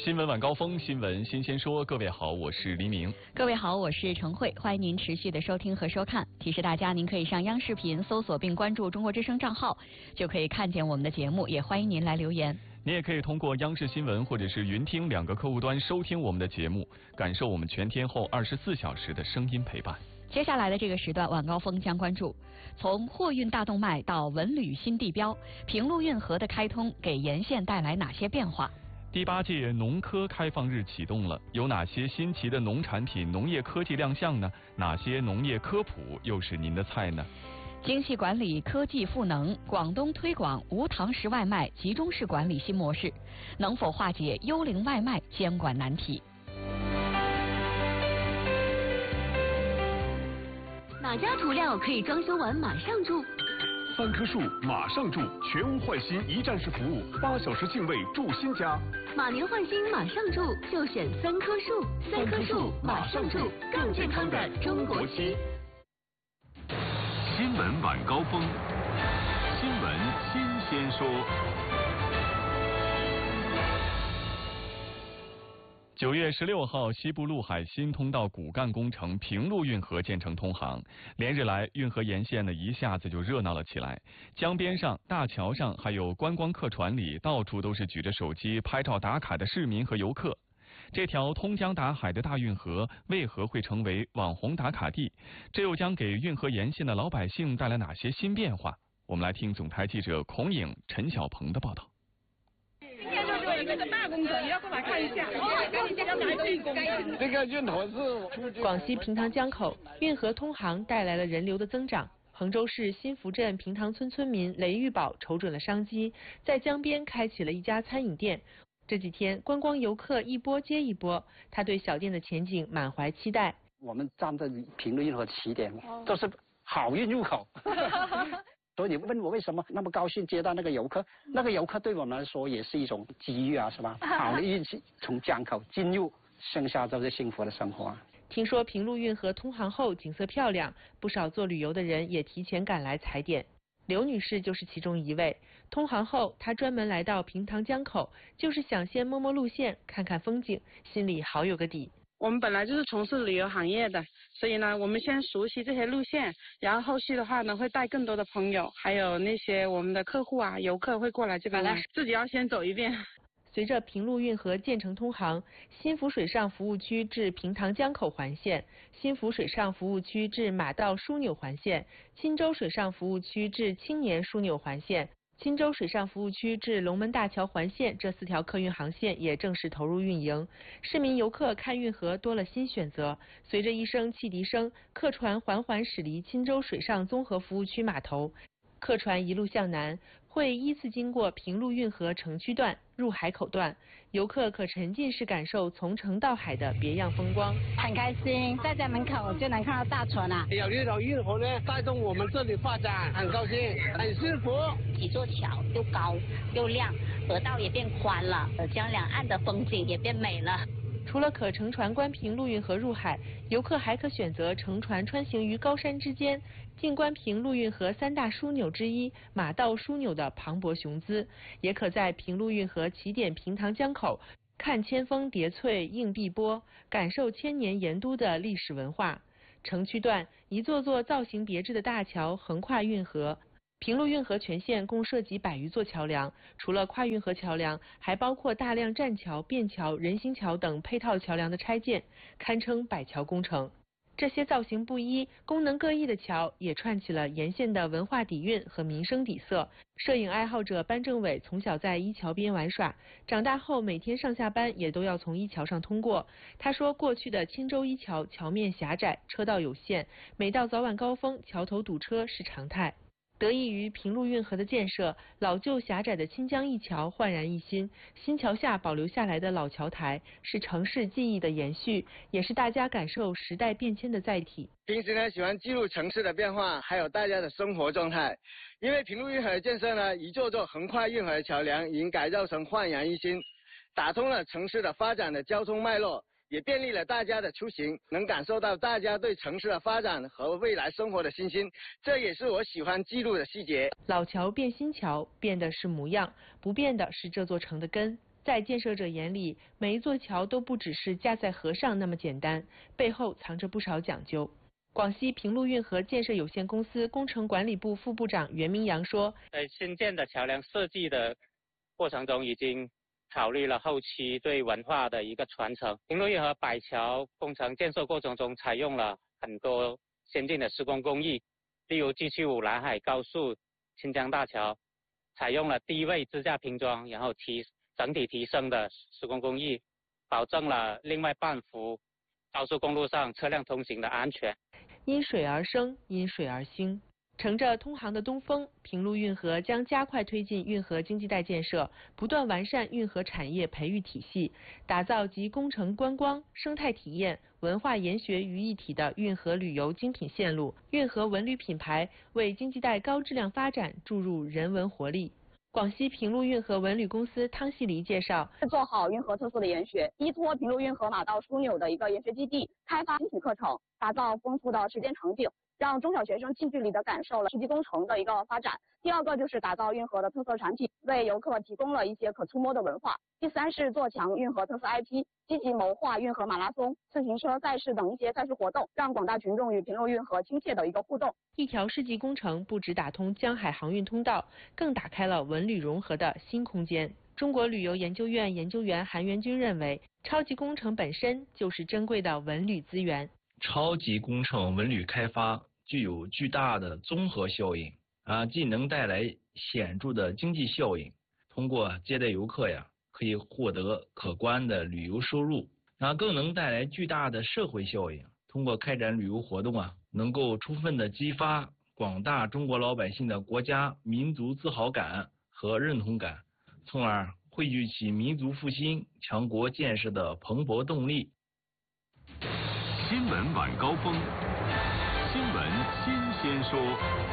新闻晚高峰，新闻新鲜说。各位好，我是黎明。 各位好，我是程慧，欢迎您持续的收听和收看。提示大家，您可以上央视频搜索并关注中国之声账号，就可以看见我们的节目。也欢迎您来留言。 您也可以通过央视新闻或者是云听两个客户端收听我们的节目，感受我们全天候24小时的声音陪伴。 接下来的这个时段，晚高峰将关注从货运大动脉到文旅新地标，平陆运河的开通给沿线带来哪些变化？ 第8届农科开放日启动了，有哪些新奇的农产品、农业科技亮相呢？哪些农业科普又是您的菜呢？ 精细管理科技赋能，广东推广无堂食外卖集中式管理新模式，能否化解幽灵外卖监管难题？ 哪家涂料可以装修完马上住 ？3棵树马上住，全屋换新一站式服务，8小时净位住新家。 马年换新马上住，就选3棵树，3棵树马上住，更健康的中国区。 新闻晚高峰，新闻新鲜说。 9月16号，西部陆海新通道骨干工程平陆运河建成通航，连日来运河沿线呢一下子就热闹了起来。江边上、大桥上，还有观光客船里，到处都是举着手机拍照打卡的市民和游客。这条通江达海的大运河为何会成为网红打卡地？这又将给运河沿线的老百姓带来哪些新变化？我们来听总台记者孔颖、陈小鹏的报道。 今天就是有一个大工程，你要过来看一下。 这个运河是广西平塘江口运河通航带来了人流的增长。衡州市新福镇平塘村村民雷玉宝瞅准了商机，在江边开启了一家餐饮店。这几天观光游客一波接一波，他对小店的前景满怀期待。 我们站在平陆运河起点，都是好运入口。所以你问我为什么那么高兴接待那个游客？那个游客对我们来说也是一种机遇啊，是吧？好的运气从江口进入，剩下都是幸福的生活啊。 听说平陆运河通航后景色漂亮，不少做旅游的人也提前赶来踩点。刘女士就是其中一位。通航后，她专门来到平塘江口，就是想先摸摸路线，看看风景，心里好有个底。 我们本来就是从事旅游行业的，所以呢，我们先熟悉这些路线，然后后续的话呢，会带更多的朋友，还有那些我们的客户啊、游客会过来这边来，自己要先走一遍。 随着平陆运河建成通航，新福水上服务区至平塘江口环线，新福水上服务区至马道枢纽环线，钦州水上服务区至青年枢纽环线，钦州水上服务区至龙门大桥环线，这4条客运航线也正式投入运营。市民游客看运河多了新选择。随着一声汽笛声，客船缓缓驶离钦州水上综合服务区码头。客船一路向南，会依次经过平陆运河城区段、入海口段，游客可沉浸式感受从城到海的别样风光。 很开心，在家门口就能看到大船啊！ 有这种运河呢，带动我们这里发展，很高兴，很幸福。 几座桥又高又亮，河道也变宽了，江两岸的风景也变美了。 除了可乘船观平陆运河入海，游客还可选择乘船穿行于高山之间，静观平陆运河3大枢纽之一马道枢纽的磅礴雄姿，也可在平陆运河起点平塘江口看千峰叠翠映碧波，感受千年盐都的历史文化。城区段一座座造型别致的大桥横跨运河。平陆运河全线共设计100余座桥梁，除了跨运河桥梁，还包括大量栈桥、便桥、人行桥等配套桥梁的拆建，堪称百桥工程。这些造型不一、功能各异的桥，也串起了沿线的文化底蕴和民生底色。摄影爱好者班政伟从小在一桥边玩耍，长大后每天上下班也都要从一桥上通过。他说，过去的钦州一桥桥面狭窄，车道有限，每到早晚高峰，桥头堵车是常态。得益于平陆运河的建设，老旧狭窄的清江一桥焕然一新，新桥下保留下来的老桥台是城市记忆的延续，也是大家感受时代变迁的载体。 平时呢，喜欢记录城市的变化，还有大家的生活状态。因为平陆运河的建设呢，一座座横跨运河的桥梁已经改造成焕然一新，打通了城市的发展的交通脉络，也便利了大家的出行，能感受到大家对城市的发展和未来生活的信心，这也是我喜欢记录的细节。 老桥变新桥，变的是模样，不变的是这座城的根。 在建设者眼里，每一座桥都不只是架在河上那么简单，背后藏着不少讲究。广西平陆运河建设有限公司工程管理部副部长袁明阳说， 在新建的桥梁设计的过程中，已经考虑了后期对文化的一个传承。平陆运河柏桥工程建设过程中，采用了很多先进的施工工艺，例如 G75 南海高速清江大桥，采用了低位支架拼装，然后整体提升的施工工艺，保证了另外半幅高速公路上车辆通行的安全。 因水而生，因水而兴。乘着通航的东风，平陆运河将加快推进运河经济带建设，不断完善运河产业培育体系，打造集工程观光、生态体验、文化研学于一体的运河旅游精品线路，运河文旅品牌为经济带高质量发展注入人文活力。广西平陆运河文旅公司汤希黎介绍， 做好运河特色的研学，依托平陆运河马道枢纽的一个研学基地，开发精品课程，打造丰富的实践场景，让中小学生近距离的感受了实际工程的一个发展。第二个就是打造运河的特色产品，为游客提供了一些可触摸的文化。第三是做强运河特色 IP， 积极谋划运河马拉松、自行车赛事等一些赛事活动，让广大群众与平陆运河亲切的一个互动。 一条世纪工程不只打通江海航运通道，更打开了文旅融合的新空间。中国旅游研究院研究员韩元军认为，超级工程本身就是珍贵的文旅资源。 超级工程文旅开发具有巨大的综合效应既能带来显著的经济效应，通过接待游客可以获得可观的旅游收入，更能带来巨大的社会效应。通过开展旅游活动能够充分的激发广大中国老百姓的国家民族自豪感和认同感，从而汇聚起民族复兴、强国建设的蓬勃动力。 新闻晚高峰，新闻新鲜说。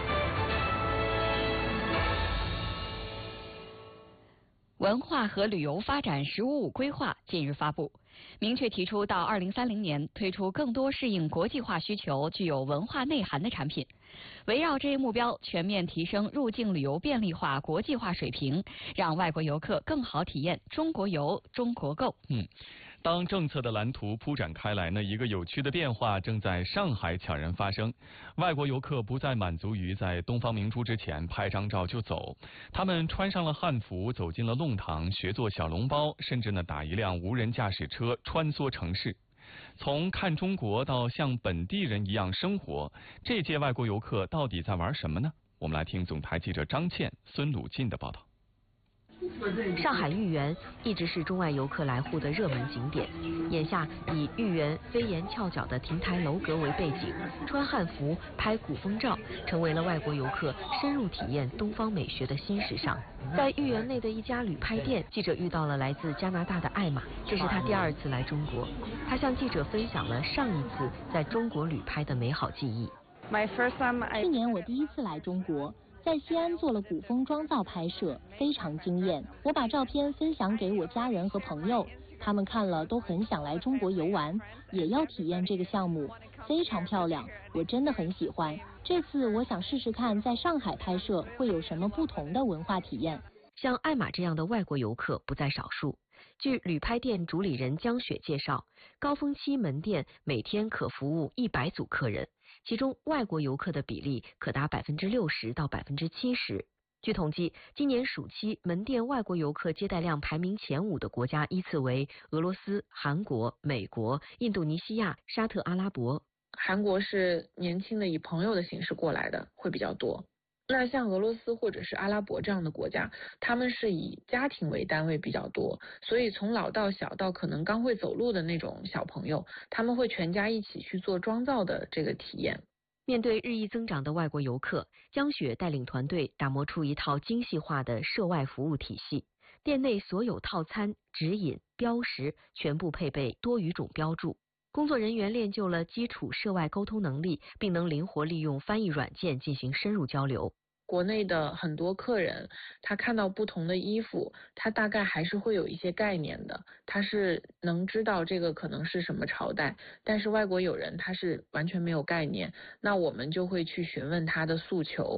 文化和旅游发展“十五五”规划近日发布，明确提出到2030年推出更多适应国际化需求、具有文化内涵的产品。围绕这一目标，全面提升入境旅游便利化、国际化水平，让外国游客更好体验中国游、中国购。 当政策的蓝图铺展开来呢，一个有趣的变化正在上海悄然发生。外国游客不再满足于在东方明珠之前拍张照就走，他们穿上了汉服，走进了弄堂，学做小笼包，甚至呢打一辆无人驾驶车穿梭城市。从看中国到像本地人一样生活，这届外国游客到底在玩什么呢？我们来听总台记者张倩、孙鲁进的报道。 上海豫园一直是中外游客来沪的热门景点，眼下以豫园飞檐翘角的亭台楼阁为背景，穿汉服拍古风照，成为了外国游客深入体验东方美学的新时尚。在豫园内的一家旅拍店，记者遇到了来自加拿大的艾玛，这是她第2次来中国。她向记者分享了上一次在中国旅拍的美好记忆。 去年我第1次来中国。在西安做了古风妆造拍摄，非常惊艳。我把照片分享给我家人和朋友，他们看了都很想来中国游玩，也要体验这个项目，非常漂亮，我真的很喜欢。这次我想试试看在上海拍摄会有什么不同的文化体验。 像艾玛这样的外国游客不在少数。据旅拍店主理人江雪介绍，高峰期门店每天可服务100组客人，其中外国游客的比例可达60%到70%。据统计，今年暑期门店外国游客接待量排名前5的国家依次为俄罗斯、韩国、美国、印度尼西亚、沙特阿拉伯。 韩国是年轻的以朋友的形式过来的会比较多。那像俄罗斯或者是阿拉伯这样的国家，他们是以家庭为单位比较多，所以从老到小到可能刚会走路的那种小朋友，他们会全家一起去做妆造的这个体验。 面对日益增长的外国游客，江雪带领团队打磨出一套精细化的涉外服务体系。店内所有套餐、指引、标识全部配备多语种标注。工作人员练就了基础涉外沟通能力，并能灵活利用翻译软件进行深入交流。 国内的很多客人，他看到不同的衣服，他大概还是会有一些概念的，他是能知道这个可能是什么朝代，但是外国友人他是完全没有概念，那我们就会去询问他的诉求。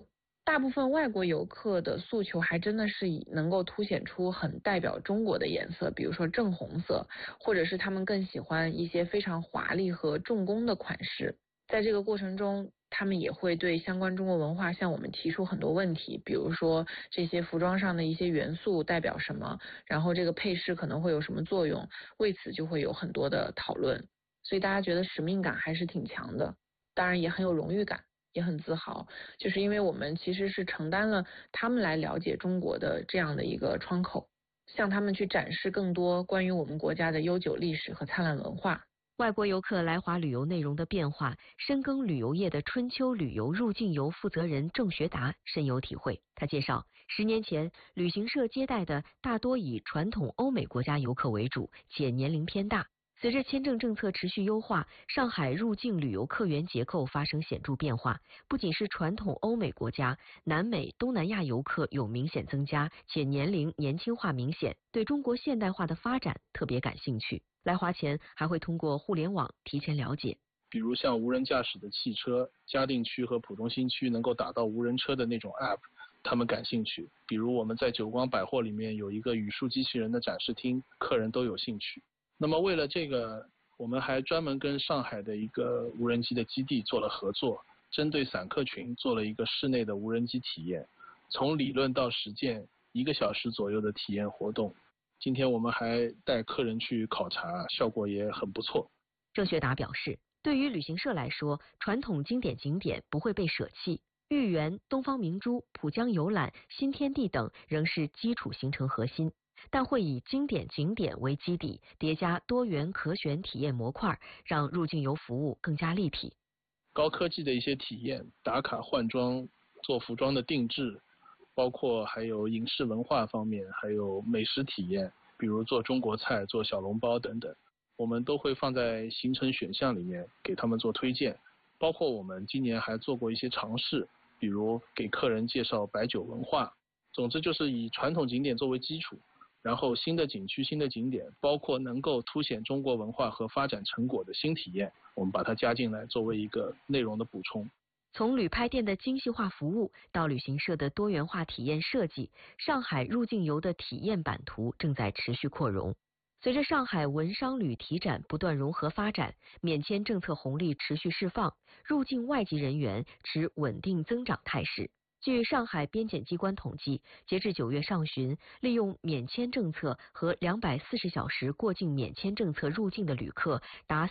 大部分外国游客的诉求还真的是能够凸显出很代表中国的颜色，比如说正红色，或者是他们更喜欢一些非常华丽和重工的款式。在这个过程中，他们也会对相关中国文化向我们提出很多问题，比如说这些服装上的一些元素代表什么，然后这个配饰可能会有什么作用，为此就会有很多的讨论。所以大家觉得使命感还是挺强的，当然也很有荣誉感，也很自豪，就是因为我们其实是承担了他们来了解中国的这样的一个窗口，向他们去展示更多关于我们国家的悠久历史和灿烂文化。 外国游客来华旅游内容的变化，深耕旅游业的春秋旅游入境游负责人郑学达深有体会。他介绍，10年前旅行社接待的大多以传统欧美国家游客为主，且年龄偏大。随着签证政策持续优化，上海入境旅游客源结构发生显著变化。不仅是传统欧美国家，南美、东南亚游客有明显增加，且年龄年轻化明显，对中国现代化的发展特别感兴趣。来华前还会通过互联网提前了解， 比如像无人驾驶的汽车，嘉定区和浦东新区能够打到无人车的那种 app， 他们感兴趣。比如我们在久光百货里面有一个语数机器人的展示厅，客人都有兴趣。那么为了这个，我们还专门跟上海的一个无人机的基地做了合作，针对散客群做了一个室内的无人机体验，从理论到实践1个小时左右的体验活动。今天我们还带客人去考察，效果也很不错。 郑学达表示，对于旅行社来说，传统经典景点不会被舍弃，豫园、东方明珠、浦江游览、新天地等仍是基础行程核心，但会以经典景点为基底，叠加多元可选体验模块，让入境游服务更加立体。 高科技的一些体验，打卡换装、做服装的定制，包括还有影视文化方面，还有美食体验，比如做中国菜、做小笼包等等，我们都会放在行程选项里面给他们做推荐。包括我们今年还做过一些尝试，比如给客人介绍白酒文化。总之就是以传统景点作为基础，然后新的景区、新的景点，包括能够凸显中国文化和发展成果的新体验，我们把它加进来作为一个内容的补充。 从旅拍店的精细化服务到旅行社的多元化体验设计，上海入境游的体验版图正在持续扩容。随着上海文商旅体展不断融合发展，免签政策红利持续释放，入境外籍人员持稳定增长态势。据上海边检机关统计，截至9月上旬，利用免签政策和240小时过境免签政策入境的旅客达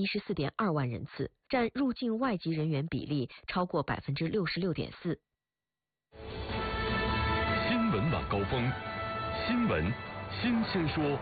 314.2万人次，占入境外籍人员比例超过66.4%。 新闻晚高峰，新闻新鲜说。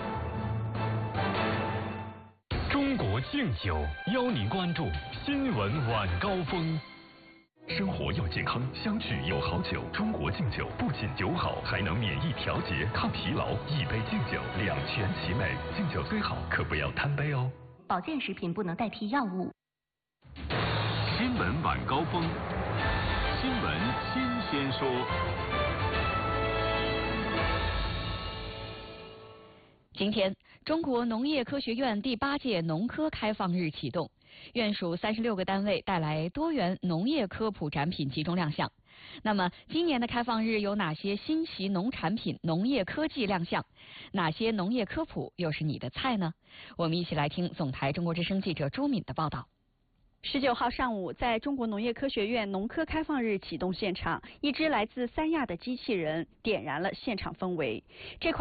中国敬酒邀您关注新闻晚高峰。生活要健康，相聚有好酒。中国敬酒不仅酒好，还能免疫调节、抗疲劳。一杯敬酒，两全其美。敬酒虽好，可不要贪杯哦。 保健食品不能代替药物。 新闻晚高峰，新闻新鲜说。 今天，中国农业科学院第8届农科开放日启动，院属36个单位带来多元农业科普展品集中亮相。那么，今年的开放日有哪些新奇农产品、农业科技亮相？哪些农业科普又是你的菜呢？我们一起来听总台中国之声记者朱敏的报道。 19号上午，在中国农业科学院农科开放日启动现场，一只来自3亚的机器人点燃了现场氛围。这款